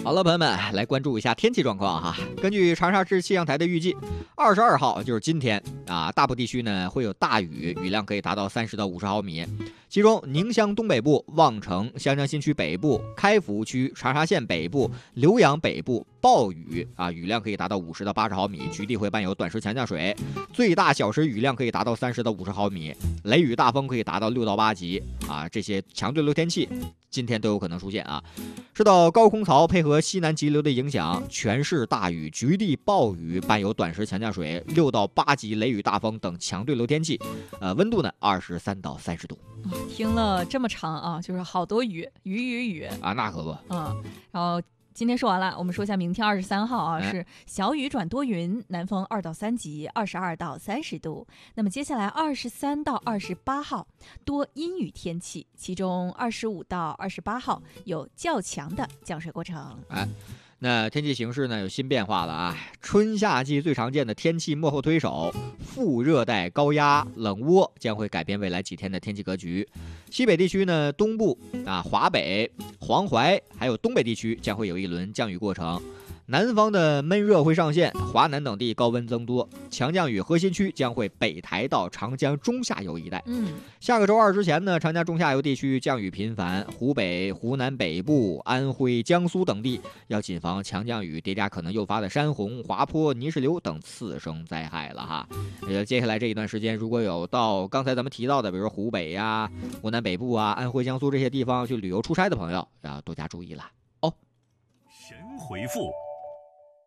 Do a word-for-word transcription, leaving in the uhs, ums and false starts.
好了，朋友们，来关注一下天气状况哈。根据长沙市气象台的预计，二十二号就是今天啊，大部地区呢会有大雨，雨量可以达到三十到五十毫米。其中，宁乡东北部、望城、湘江新区北部、开福区、长沙县北部、浏阳北部暴雨啊，雨量可以达到五十到八十毫米，局地会伴有短时强降水，最大小时雨量可以达到三十到五十毫米，雷雨大风可以达到六到八级啊，这些强对流天气今天都有可能出现啊。受到高空槽配合西南急流的影响，全市大雨，局地暴雨，伴有短时强降水，六到八级雷雨大风等强对流天气。呃，温度呢二十三到三十度。 听了这么长啊，就是好多雨，雨雨雨啊，那可不。 嗯，然后今天说完了，我们说一下明天二十三号啊，是小雨转多云，南风二到三级，二十二到三十度。那么接下来二十三到二十八号多阴雨天气，其中二十五到二十八号有较强的降水过程。 哎。那天气形势呢有新变化了啊！春夏季最常见的天气幕后推手副热带高压冷涡将会改变未来几天的天气格局。西北地区呢，东部啊、华北、黄淮还有东北地区将会有一轮降雨过程。南方的闷热会上线，华南等地高温增多，强降雨核心区将会北抬到长江中下游一带。 嗯， 下个周二之前呢，长江中下游地区降雨频繁，湖北、湖南北部、安徽、江苏等地要谨防强降雨叠加可能诱发的山洪、滑坡、泥石流等次生灾害了哈。呃，接下来这一段时间，如果有到刚才咱们提到的，比如说湖北呀、啊、湖南北部啊、安徽、江苏这些地方去旅游出差的朋友，要多加注意了哦。 神回复。